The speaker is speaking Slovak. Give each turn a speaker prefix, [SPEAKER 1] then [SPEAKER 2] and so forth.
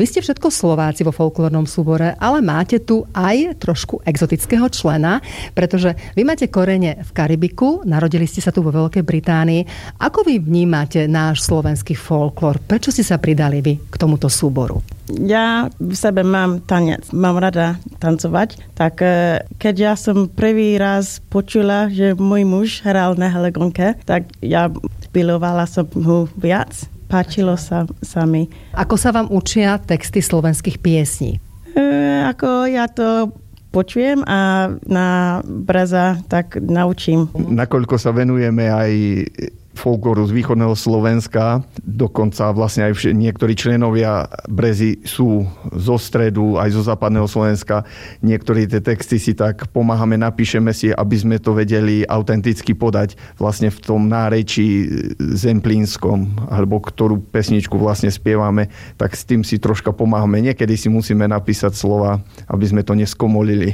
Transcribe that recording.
[SPEAKER 1] Vy ste všetko Slováci vo folklórnom súbore, ale máte tu aj trošku exotického člena, pretože vy máte korene v Karibiku, narodili ste sa tu vo Veľkej Británii. Ako vy vnímate náš slovenský folklór? Prečo ste sa pridali vy k tomuto súboru?
[SPEAKER 2] Ja v sebe mám tanec, mám rada tancovať, tak keď ja som prvý raz počula, že môj muž hral na helegonke, tak ja milovala som ho viac, páčilo sa mi.
[SPEAKER 1] Ako sa vám učia texty slovenských piesní?
[SPEAKER 2] Ako ja to počujem a na breza tak naučím.
[SPEAKER 3] Nakoľko sa venujeme aj folklóru z východného Slovenska, dokonca vlastne aj niektorí členovia Brezy sú zo stredu, aj zo západného Slovenska. Niektorí tie texty si tak pomáhame, napíšeme si, aby sme to vedeli autenticky podať vlastne v tom nárečí zemplínskom, alebo ktorú pesničku vlastne spievame, tak s tým si troška pomáhame. Niekedy si musíme napísať slova, aby sme to neskomolili.